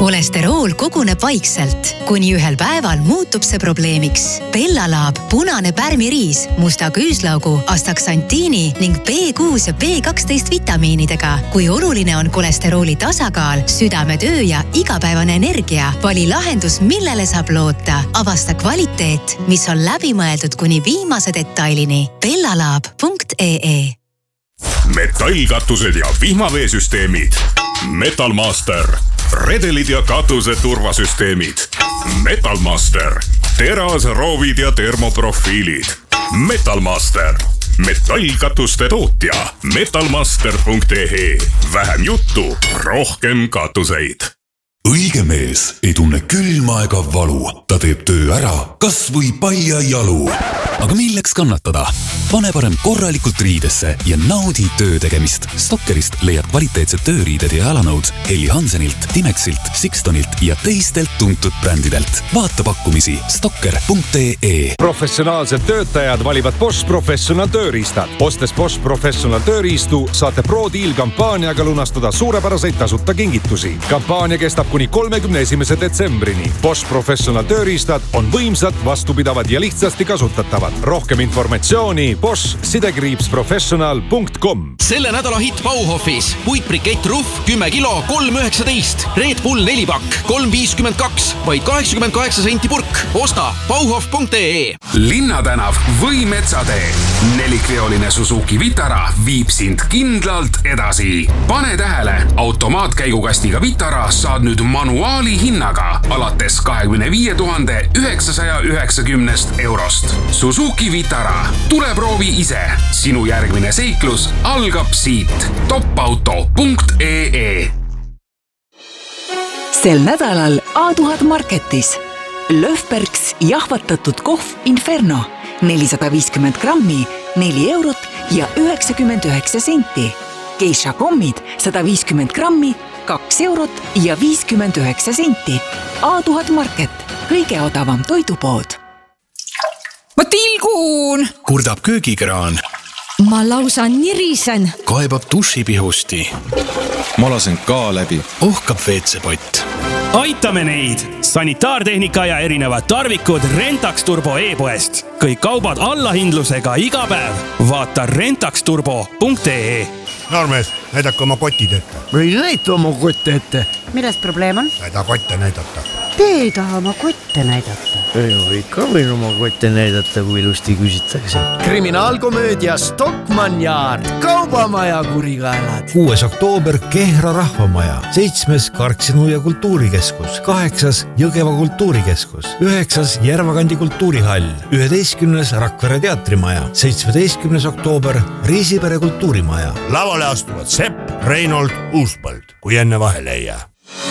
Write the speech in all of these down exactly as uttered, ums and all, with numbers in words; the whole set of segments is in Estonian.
Kolesterool koguneb vaikselt, kuni ühel päeval muutub see probleemiks. Bellalaab, punane pärmiriis, musta küüslaugu, astaksantiini ning B kuus ja B kaksteist vitamiinidega. Kui oluline on kolesterooli tasakaal, südametöö ja igapäevane energia, vali lahendus, millele saab loota. Avasta kvaliteet, mis on läbimõeldud kuni viimase detailini. bellalaab punkt ee Metallkatused ja vihmaveesüsteemid. Metalmaster. Redelid ja katuse turvasüsteemid. Metalmaster. Teras, roovid ja termoprofiilid. Metalmaster. Metallkatuste tootja. metalmaster punkt ee Vähem juttu, rohkem katuseid. Õige mees ei tunne külma ega valu. Ta teeb töö ära, kas või palja jalu. Aga milleks kannatada? Pane parem korralikult riidesse ja naudi töö tegemist. Stokkerist leiad kvaliteetsed tööriided ja jalanõud Helly Hansenilt, Timexilt, Sixtonilt ja teistelt tuntud brändidelt. Vaata pakkumisi stokker punkt ee. Professionaalsed töötajad valivad Bosch Professional tööriistad. Ostes Bosch Professional tööriistu saate Pro Deal kampaaniaga lunastada suurepäraseid tasuta kingitusi. Kampaania kestab kuni kolmekümne esimese detsembrini. Bosch Professional tööriistad on võimsad, vastupidavad ja lihtsasti kasutatavad. Rohkem informatsiooni bosch sidekriips professional punkt com. Selle nädala hitt Bauhofis. Puitbrikett Ruff kümme kilo kolm üheksateist. Red Bull neli pakk kolm viiskümmend kaks. Vaid kaheksakümmend kaheksa senti purk. Osta bauhof punkt ee. Linnatänav või Metsatee. Nelikveoline Suzuki Vitara viib sind kindlalt edasi. Pane tähele, automaatkäigukastiga Vitara saad nüüd manuaali hinnaga alates kahekümne viie tuhande üheksasaja üheksakümnest eurost. Suzuki Vitara. Tule proovi ise. Sinu järgmine seiklus algab siit. topauto punkt ee. Sel nädalal A tuhat Marketis. Löfbergs jahvatatud kohv Inferno. nelisada viiskümmend grammi, neli eurot ja üheksakümmend üheksa senti. Geisha kommid sada viiskümmend grammi, kaks eurot ja viiskümmend üheksa senti. A tuhat Market. Kõige odavam toidupood. Ma tilgun! Kurdab köögikraan. Ma lausa nirisen. Kaebab dušipihusti. Ma lasen ka läbi. Ohkab veetsepott. Aitame neid! Sanitaartehnika ja erinevad tarvikud Rentax Turbo e-poest. Kõik kaubad allahindlusega iga päev. Vaata rentax turbo punkt ee. Noormees, näidake oma kotid ette. Või näita oma kotte ette. Milles probleem on? Näida kotte näidata. Te ei taha oma kotte näidata. Ei, ikka võin oma kotte näidata, kui ilusti küsitakse. Kriminaalkomöödia Stockmann Yard. Kaubamaja kurikaelad. kuues oktoober Kehra rahvamaja. Seitsmes Karksinu ja kultuurikeskus. Kaheksas Jõgeva kultuurikeskus. Üheksas Järvakandi kultuurihall. Üheteistkümnes Rakvere teatrimaja. Seitsmeteistkümnes oktoober Riisipere kultuurimaja. Lavale astuvad Sepp, Reinold, Uuspõld, kui enne vahele ei jää.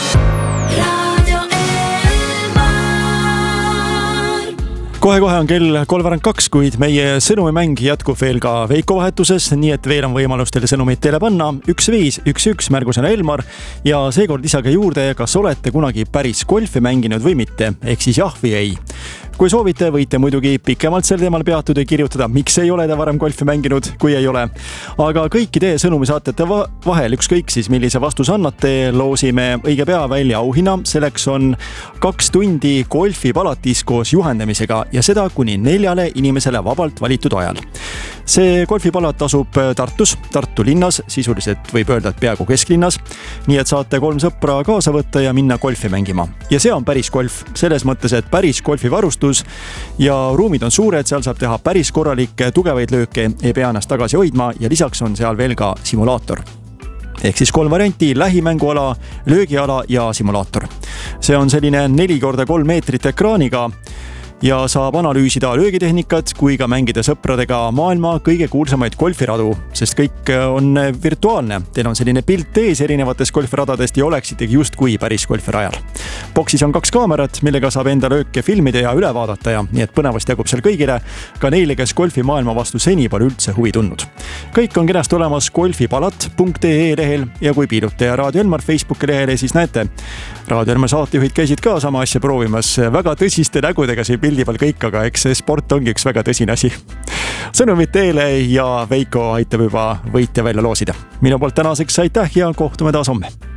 Kohe-kohe on kell kolmveerand kaks, kuid meie sõnumimäng jätkub veel ka Veiko vahetuses, nii et veel on võimalus teile sõnumid teile panna. üks viis üks üks märgusena Elmar ja seekord lisage juurde, kas olete kunagi päris golfi mänginud või mitte, ehk siis jah või ei. Kui soovite, võite muidugi pikemalt sel teemal peatuda ja kirjutada, miks ei ole te varem golfi mänginud, kui ei ole. Aga kõiki teie sõnumi saatjate vahel, ükskõik siis millise vastuse annate, loosime õige pea välja auhinna. Selleks on kaks tundi golfipalatis koos juhendamisega ja seda kuni neljale inimesele vabalt valitud ajal. See golfipalat asub Tartus, Tartu linnas, sisuliselt võib öelda, et peaaegu kesklinnas. Nii et saate kolm sõpra kaasa võtta ja minna golfi mängima. Ja see on päris golf, selles mõttes, et päris golfivarustus ja ruumid on suured, seal saab teha päris korralikke tugevaid lööke, ei pea ennast tagasi hoidma ja lisaks on seal veel ka simulaator. Ehk siis kolm varianti, lähimänguala, löögiala ja simulaator. See on selline neli korda kolm meetrit ekraaniga ja saab analüüsida löögitehnikat kui ka mängida sõpradega maailma kõige kuulsamaid golfiradu, sest kõik on virtuaalne. Teil on selline pilt ees erinevatest golfiradadest ja oleksitegi just kui päris golfirajal. Boksis on kaks kaamerat, millega saab enda lööke filmida ja üle vaadata ja nii et põnevast jagub seal kõigile, ka neile, kes golfi maailma vastu seni pole üldse huvi tundnud. Kõik on kenasti olemas golfipalat punkt ee lehel ja kui piilute ja Raadio Elmar Facebooki lehele, siis näete, Raadio Elmar saatejuhid käisid ka sama asja proovimas väga tõsiste nägudega siin pildi peal kõik, aga eks see sport ongi üks väga tõsine asi. Sõnumid teile ja Veiko aitab juba võitja välja loosida. Minu poolt tänaseks aitäh ja kohtume taas homme.